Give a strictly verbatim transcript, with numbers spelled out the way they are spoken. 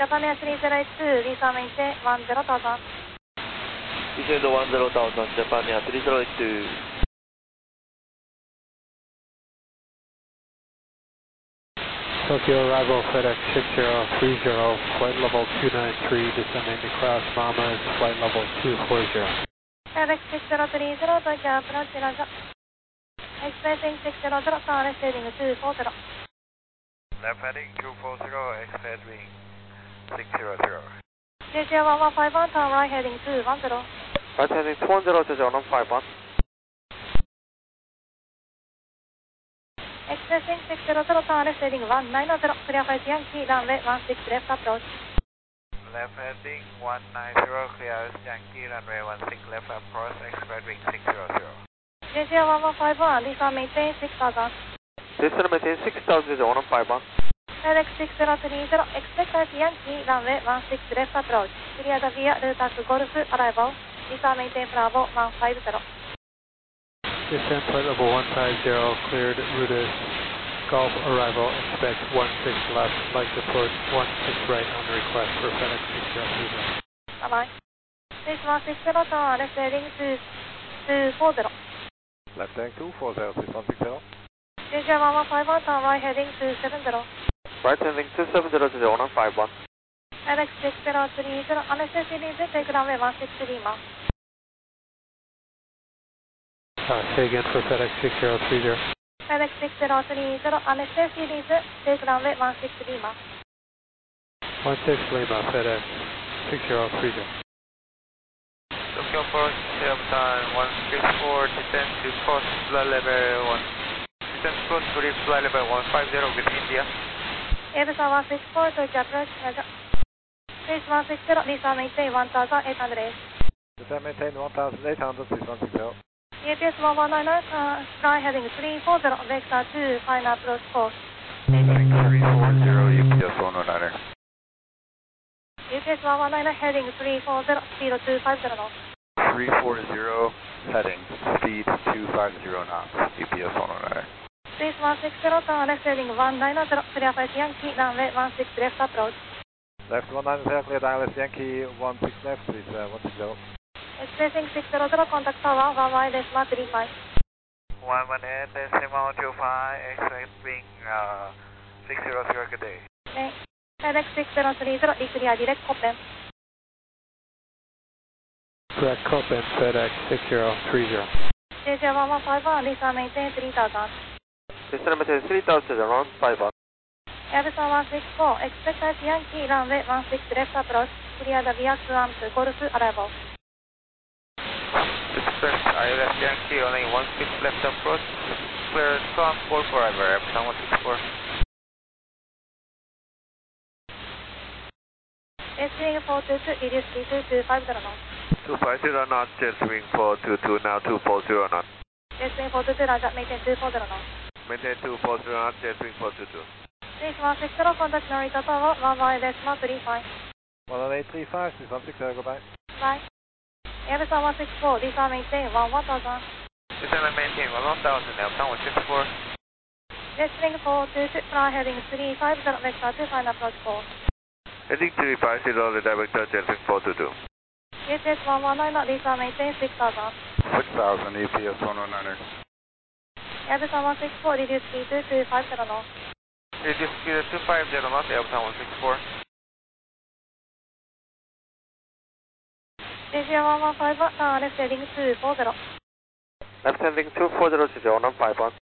Japan Air three zero eight two, Lisa maintain one zero thousand. Descend one zero thousand, Japan Air three zero eight two. Tokyo arrival FedEx six zero three zero, flight level two nine three, descending to cross Mama, flight level two four zero. FedEx six zero three zero, Tokyo approach Raja. Expressing six zero zero, turn heading two four zero. Left heading two four zero, exit wing six zero zero. J J one one five one, turn right heading two one zero. Right heading two one zero, J J one one five one. Expressing six zero zero, turn left heading one nine zero, clear flight Yankee, runway one six left approach. Left heading one nine zero, clear Yankee, runway one six left approach, exit wing six zero zero. J J one one five one, Lisa maintain six thousand. Lisa maintain six thousand, J J one one five one. FedEx six zero three zero, expect flight Yankee, runway one six left approach. Cleared via Lutas Golf arrival. Lisa maintain Bravo one five zero. Descend flight level one five zero, cleared Lutas Golf arrival, expect one six left, like to approach one six right on request for FedEx six zero three zero. Bye bye. six one six zero, turn left heading two two four zero. Left heading two four zero, six one six zero. J J one one five one, turn right heading two seven zero. Right heading two seven zero, J J one one five one. FedEx six zero three zero, Honestly series, take runway one six three Lima. Uh, say again for FedEx six zero three zero. FedEx six zero three zero, Honestly series, take runway one six Lima. one six Lima, FedEx six zero three zero. Tokyo approach, tail time one six four, descend to course flight level one. Descend to course three flight level one five zero with India. Airbus one six four, Tokyo approach, Raja. Six one six zero, Lisa maintain one thousand eight hundred. Descend maintain one thousand eight hundred, six one six zero. E T S one one nine nine, uh, fly heading three four zero, vector two, final approach course. Heading three four zero, E T S one one nine. E T S one one nine nine, heading three four zero, speed two five zero knots. three four zero, heading, speed two five zero knots, E T S one one nine. six one six zero, turn left heading one nine zero, clear flight Yankee, runway one six left approach. Left one nine zero, clear direct Yankee, one six left, is uh, one six zero. Expressing six zero zero, contact tower, one one decimal three five. one one eight decimal two five, exit wing uh, six zero zero, good day. Okay. FedEx six zero three zero, clear direct Copen. Correct, Copen, FedEx six zero three zero. J J one one five one, Lisa maintain three thousand. Lisa maintain three thousand, around five one. Airbus one six four, expect flight Yankee, runway one six left approach. Cleared via Swamp Golf arrival. Express I L S Yankee, only one six left approach, clear Swamp Golf arrival, Airbus one six four. Jetwing four two two, reduce speed to two five zero knots. two five zero knots, jetwing four two two, now two four zero knots. Jetwing four two two, Raja, maintain two four zero knots. Maintain two four zero knots, jetwing four two two. six one six zero, contact Narita Tower, one one decimal three five. one one eight three five, six one six zero, goodbye. Bye. Airbus one six four, Lisa maintain one one thousand. Descend maintain one one thousand, Airbus one six four. Jetwing four two two, fly heading three five zero, vector two, final approach course. Heading three five zero, the director, jetwing four two two. E T S one one nine, Lisa maintain six thousand. six thousand, E T S one one nine. Airbus one six four, reduce speed to two five zero knots. Reduce speed to two five zero knots, Airbus one six four. J J one one five one, turn left heading two four zero. Left heading two four zero, J J one one five one.